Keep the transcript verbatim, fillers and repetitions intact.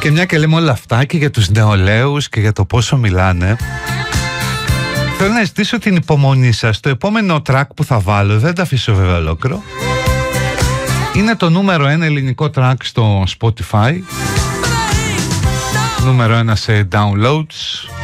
Και μια και λέμε όλα αυτά και για τους νεολαίους και για το πόσο μιλάνε, θέλω να ζητήσω την υπομονή σας. Το επόμενο track που θα βάλω, δεν τα αφήσω βέβαια ολόκληρο, είναι το νούμερο ένα ελληνικό track στο Spotify, νούμερο ένα σε downloads.